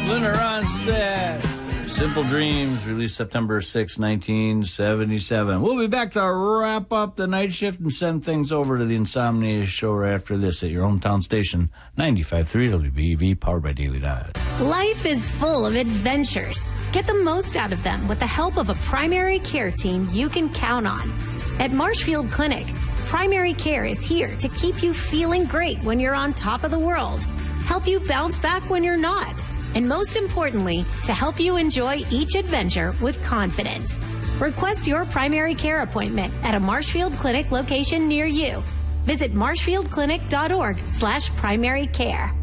Linda Ronstadt. Simple Dreams, released September 6, 1977. We'll be back to wrap up the night shift and send things over to the Insomnia Show right after this at your hometown station, 95.3 WBEV, powered by Daily Dodge. Life is full of adventures. Get the most out of them with the help of a primary care team you can count on. At Marshfield Clinic, primary care is here to keep you feeling great when you're on top of the world, help you bounce back when you're not, and most importantly, to help you enjoy each adventure with confidence. Request your primary care appointment at a Marshfield Clinic location near you. Visit marshfieldclinic.org/primary care.